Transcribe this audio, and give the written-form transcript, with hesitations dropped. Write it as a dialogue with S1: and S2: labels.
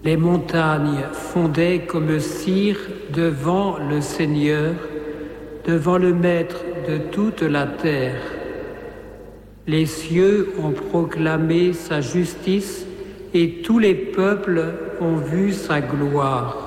S1: Les montagnes fondaient comme cire devant le Seigneur, devant le Maître de toute la terre. Les cieux ont proclamé sa justice et tous les peuples ont vu sa gloire.